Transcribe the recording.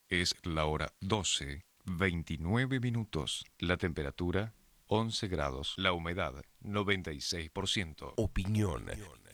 Es la hora 12:29. La temperatura 11 grados. La humedad 96%. Opinión,